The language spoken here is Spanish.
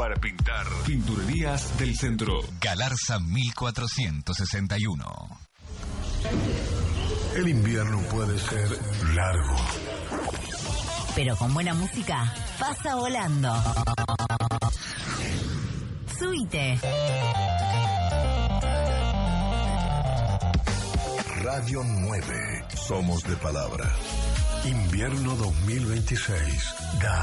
para pintar. Pinturerías del Centro. Galarza 1461. El invierno puede ser largo, pero con buena música pasa volando. Subite. Radio 9. Somos de palabra. Invierno 2026.